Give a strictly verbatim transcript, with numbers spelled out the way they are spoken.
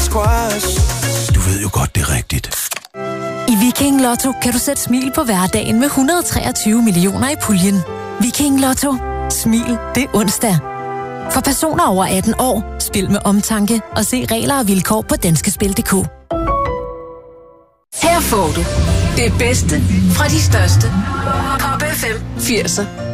squash. Du ved jo godt, det er rigtigt. I Viking Lotto kan du sætte smil på hverdagen med et hundrede og treogtyve millioner i puljen. Viking Lotto. Smil, det er onsdag. For personer over atten år, spil med omtanke og se regler og vilkår på danskespil punktum d k. Her får du det bedste fra de største. Pop F M firser.